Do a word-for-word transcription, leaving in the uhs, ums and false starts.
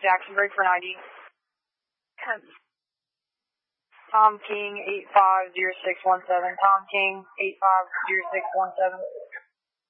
Jackson, break for ninety. Tom King, eight five zero six one seven. Tom King, eight five zero six one seven.